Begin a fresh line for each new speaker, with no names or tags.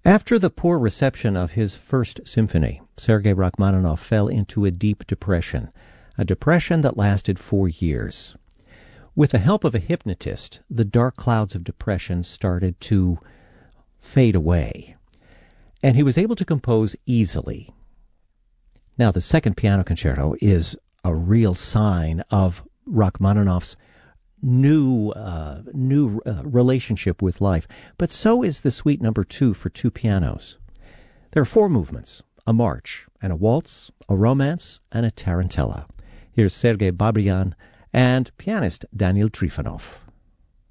After the poor reception of his first symphony, Sergei Rachmaninoff fell into a deep depression, a depression that lasted 4 years. With the help of a hypnotist, the dark clouds of depression started to fade away, and he was able to compose easily. Now, the second piano concerto is a real sign of Rachmaninoff's new relationship with life, but so is the Suite No. 2 for 2 pianos. There are 4 movements, a march, and a waltz, a romance, and a tarantella. Here's Sergei Babrian and pianist Daniel Trifonov.